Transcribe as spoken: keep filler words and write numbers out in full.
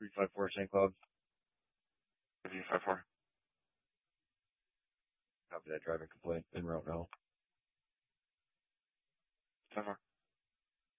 three five four Saint Cloud. three five four. Copy that driving complaint en route now. ten four.